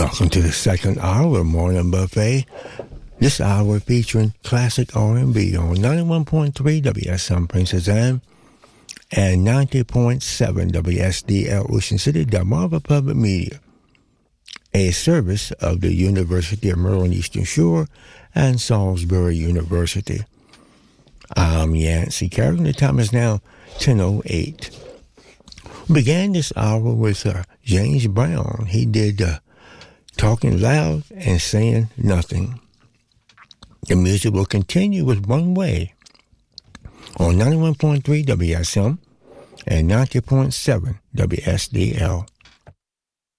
Welcome to the second hour of Morning Buffet. This hour featuring classic R&B on 91.3 WSM Princess Anne and 90.7 WSDL Ocean City, Delmarva Public Media, a service of the University of Maryland Eastern Shore and Salisbury University. I'm Yancey Carroll. The time is now 10:08. We began this hour with James Brown. He did Talking Loud and Saying Nothing. The music will continue with One Way on 91.3 WSM and 90.7 WSDL.